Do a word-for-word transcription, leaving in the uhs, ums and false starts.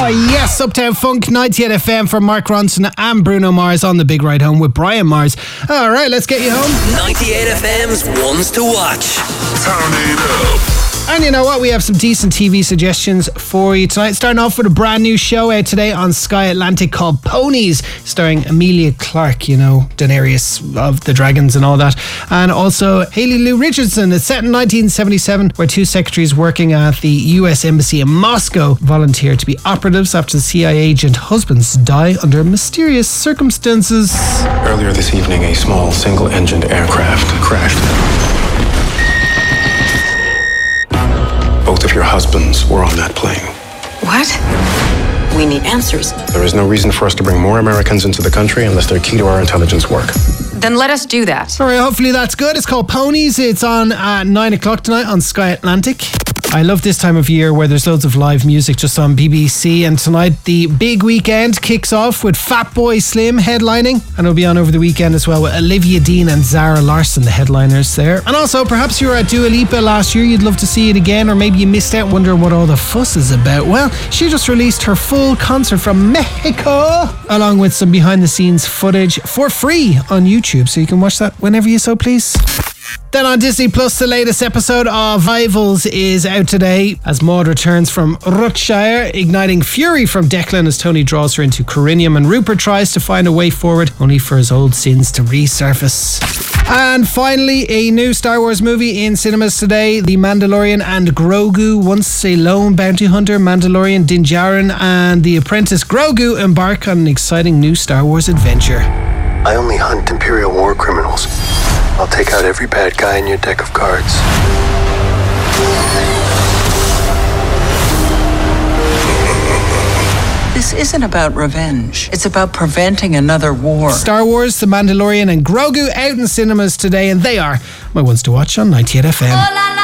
Oh yes, Uptown Funk, ninety-eight F M for Mark Ronson and Bruno Mars on the Big Ride Home with Brian Mars. All right, let's get you home. ninety-eight F M's Ones to Watch. Turn it up. And you know what? We have some decent T V suggestions for you tonight. Starting off with a brand new show out today on Sky Atlantic called Ponies, starring Emilia Clarke, you know, Daenerys of the Dragons and all that. And also Hayley Lou Richardson. It's set in nineteen seventy-seven, where two secretaries working at the U S Embassy in Moscow volunteer to be operatives after the C I A agent husbands die under mysterious circumstances. Earlier this evening, a small single-engined aircraft crashed. Both of your husbands were on that plane. What? We need answers. There is no reason for us to bring more Americans into the country unless they're key to our intelligence work. Then let us do that. All right, hopefully that's good. It's called Ponies. It's on at nine o'clock tonight on Sky Atlantic. I love this time of year where there's loads of live music just on B B C, and tonight the big weekend kicks off with Fatboy Slim headlining, and it'll be on over the weekend as well with Olivia Dean and Zara Larsson, the headliners there. And also, perhaps you were at Dua Lipa last year, you'd love to see it again, or maybe you missed out wondering what all the fuss is about. Well, she just released her full concert from Mexico, along with some behind the scenes footage for free on YouTube, so you can watch that whenever you so please. Then on Disney Plus, the latest episode of Rivals is out today as Maud returns from Rothshire, igniting fury from Declan as Tony draws her into Corinium, and Rupert tries to find a way forward, only for his old sins to resurface. And finally, a new Star Wars movie in cinemas today. The Mandalorian and Grogu, once a lone bounty hunter, Mandalorian Din Djarin and the apprentice Grogu embark on an exciting new Star Wars adventure. I only hunt Imperial war criminals. I'll take out every bad guy in your deck of cards. This isn't about revenge. It's about preventing another war. Star Wars, The Mandalorian and Grogu out in cinemas today, and they are my ones to watch on ninety-eight F M.